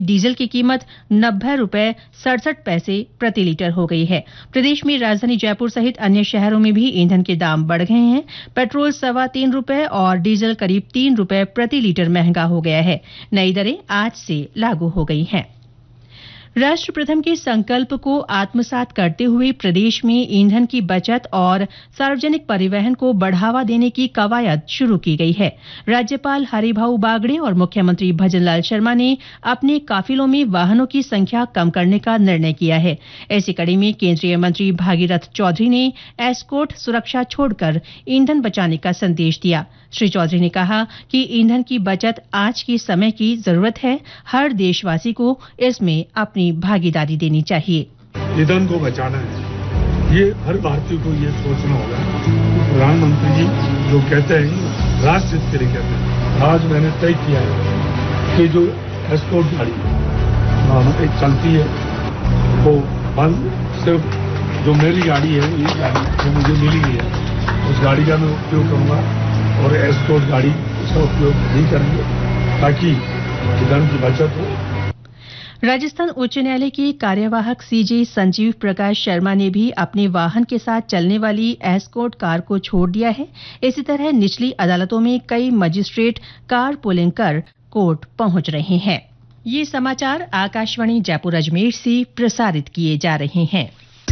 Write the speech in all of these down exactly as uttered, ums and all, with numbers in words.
Diesel की कीमत नब्बे रुपए सड़सठ पैसे प्रति लीटर हो गई है। प्रदेश में राजधानी जयपुर सहित अन्य शहरों में भी ईंधन के दाम बढ़ गए हैं। पेट्रोल सवा तीन रुपए और डीजल करीब तीन रुपए प्रति लीटर महंगा हो गया है। नई दरें आज से लागू हो गई हैं। राष्ट्र प्रथम के संकल्प को आत्मसात करते हुए प्रदेश में ईंधन की बचत और सार्वजनिक परिवहन को बढ़ावा देने की कवायद शुरू की गई है। राज्यपाल हरिभाऊ बागड़े और मुख्यमंत्री भजनलाल शर्मा ने अपने काफिलों में वाहनों की संख्या कम करने का निर्णय किया है। ऐसी कड़ी में केंद्रीय मंत्री भागीरथ चौधरी ने एस्कॉर्ट सुरक्षा छोड़कर ईंधन बचाने का संदेश दिया। श्री चौधरी ने कहा कि ईंधन की बचत आज के समय की जरूरत है। हर देशवासी को इसमें अपनी भागीदारी देनी चाहिए। ईंधन को बचाना है, ये हर भारतीय को ये सोचना होगा। प्रधानमंत्री जी जो कहते हैं राष्ट्र हित के लिए कहते हैं। आज मैंने तय किया है कि जो एस्कॉर्ट गाड़ी एक चलती है वो बंद, सिर्फ जो मेरी गाड़ी है ये गाड़ी जो मुझे मिली है उस गाड़ी का मैं उपयोग करूंगा और एस्कॉर्ट गाड़ी इसका उपयोग नहीं करेंगे ताकि ईंधन की बचत हो। राजस्थान उच्च न्यायालय के कार्यवाहक सीजे संजीव प्रकाश शर्मा ने भी अपने वाहन के साथ चलने वाली एस्कॉर्ट कार को छोड़ दिया है। इसी तरह निचली अदालतों में कई मजिस्ट्रेट कार पुलिंग कर कोर्ट पहुंच रहे हैं। ये समाचार आकाशवाणी जयपुर अजमेर से प्रसारित किए जा रहे हैं।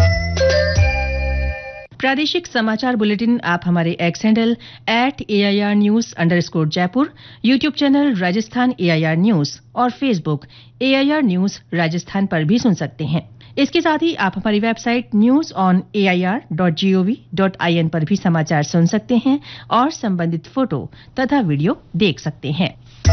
प्रादेशिक समाचार बुलेटिन आप हमारे x handle at AIR news underscore Jaipur, YouTube channel Rajasthan AIR news और फेसबुक एआईआर न्यूज राजस्थान पर भी सुन सकते हैं। इसके साथ ही आप हमारी website news on AIR dot gov dot IN पर भी समाचार सुन सकते हैं और संबंधित फोटो तथा वीडियो देख सकते हैं।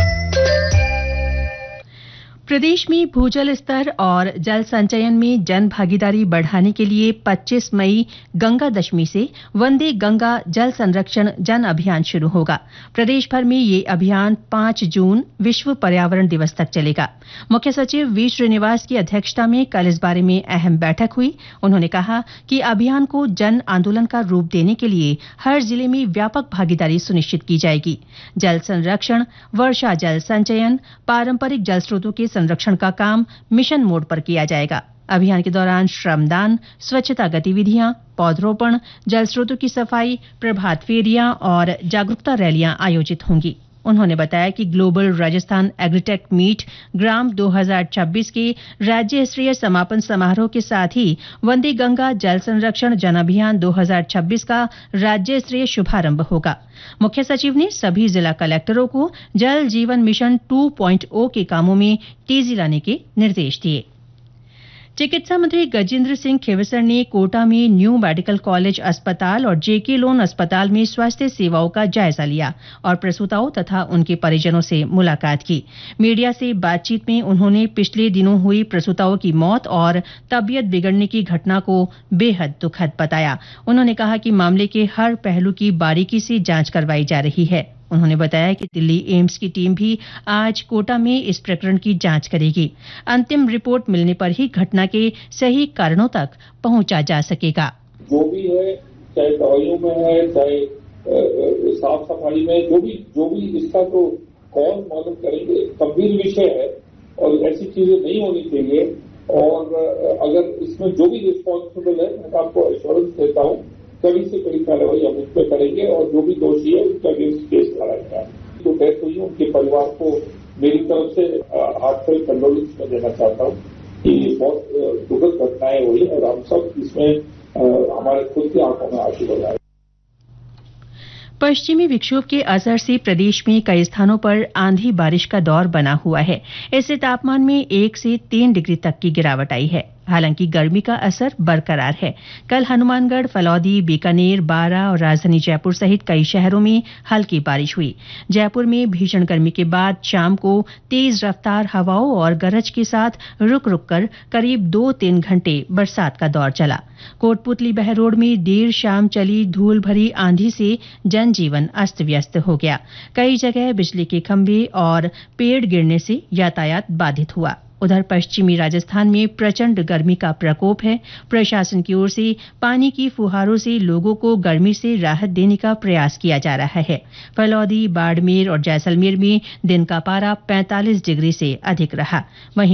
प्रदेश में भूजल स्तर और जल संचयन में जन भागीदारी बढ़ाने के लिए पच्चीस मई गंगा दशमी से वंदे गंगा जल संरक्षण जन अभियान शुरू होगा। प्रदेश भर में ये अभियान पांच जून विश्व पर्यावरण दिवस तक चलेगा। मुख्य सचिव वी श्रीनिवास की अध्यक्षता में कल इस बारे में अहम बैठक हुई। उन्होंने कहा कि अभियान को जन आंदोलन का रूप देने के लिए हर जिले में व्यापक भागीदारी सुनिश्चित की जाएगी। जल संरक्षण, वर्षा जल संचयन, पारंपरिक जल स्रोतों के संरक्षण का काम मिशन मोड पर किया जाएगा। अभियान के दौरान श्रमदान, स्वच्छता गतिविधियां, पौधरोपण, जल स्रोतों की सफाई, प्रभात फेरियां और जागरूकता रैलियां आयोजित होंगी। उन्होंने बताया कि ग्लोबल राजस्थान एग्रीटेक मीट ग्राम दो हज़ार छब्बीस के राज्य स्तरीय समापन समारोह के साथ ही वंदे गंगा जल संरक्षण जन अभियान दो हज़ार छब्बीस का राज्य स्तरीय शुभारंभ होगा। मुख्य सचिव ने सभी जिला कलेक्टरों को जल जीवन मिशन टू पॉइंट ओ के कामों में तेजी लाने के निर्देश दिए। चिकित्सा मंत्री गजेंद्र सिंह खेवसर ने कोटा में न्यू मेडिकल कॉलेज अस्पताल और जेके लोन अस्पताल में स्वास्थ्य सेवाओं का जायजा लिया और प्रसूताओं तथा उनके परिजनों से मुलाकात की। मीडिया से बातचीत में उन्होंने पिछले दिनों हुई प्रसूताओं की मौत और तबीयत बिगड़ने की घटना को बेहद दुखद बताया। उन्होंने कहा कि मामले के हर पहलू की बारीकी से जांच करवाई जा रही है। उन्होंने बताया कि दिल्ली एम्स की टीम भी आज कोटा में इस प्रकरण की जांच करेगी। अंतिम रिपोर्ट मिलने पर ही घटना के सही कारणों तक पहुंचा जा सकेगा। जो भी है, चाहे दवाइयों में है, चाहे साफ सफाई में, जो भी जो भी इसका तो कौन मालूम करेंगे, गंभीर विषय है और ऐसी चीजें नहीं होनी चाहिए। और अगर इसमें जो भी रिस्पॉन्सिबल है, मैं आपको एश्योरेंस देता हूँ कड़ी से कड़ी कार्रवाई हम उस पर करेंगे और जो भी दोषी है उसका अगेंस्ट केस लड़ाएंगे। जो डेथ हुई है उनके परिवार को मेरी तरफ से हार्टफेल कंडोलेंस में देना चाहता हूँ कि बहुत दुखद घटनाएं हुई और हम सब इसमें हमारे खुद की आंखों में आंसू बहाए। पश्चिमी विक्षोभ के असर से प्रदेश में कई स्थानों पर आंधी बारिश का दौर बना हुआ है। इससे तापमान में एक से तीन डिग्री तक की गिरावट आई है। हालांकि गर्मी का असर बरकरार है। कल हनुमानगढ़, फलौदी, बीकानेर, बारां और राजधानी जयपुर सहित कई शहरों में हल्की बारिश हुई। जयपुर में भीषण गर्मी के बाद शाम को तेज रफ्तार हवाओं और गरज के साथ रुक रुक कर करीब दो तीन घंटे बरसात का दौर चला। कोटपुतली बहरोड में देर शाम चली धूल भरी आंधी से जनजीवन अस्त व्यस्त हो गया। कई जगह बिजली के खंभे और पेड़ गिरने से यातायात बाधित हुआ। उधर पश्चिमी राजस्थान में प्रचंड गर्मी का प्रकोप है। प्रशासन की ओर से पानी की फुहारों से लोगों को गर्मी से राहत देने का प्रयास किया जा रहा है। फलौदी, बाड़मेर और जैसलमेर में दिन का पारा पैंतालीस डिग्री से अधिक रहा। वहीं